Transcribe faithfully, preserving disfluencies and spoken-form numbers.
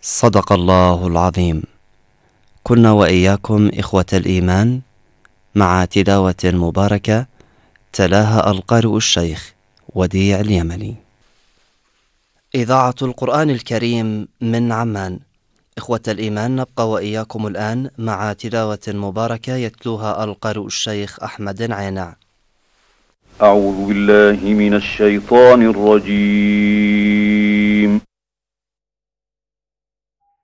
صدق الله العظيم. كنا وإياكم إخوة الإيمان مع تلاوة مباركة تلاها القارئ الشيخ وديع اليمني. إذاعة القرآن الكريم من عمان. إخوة الإيمان، نبقى وإياكم الآن مع تلاوة مباركة يتلوها القارئ الشيخ أحمد عينع. أعوذ بالله من الشيطان الرجيم.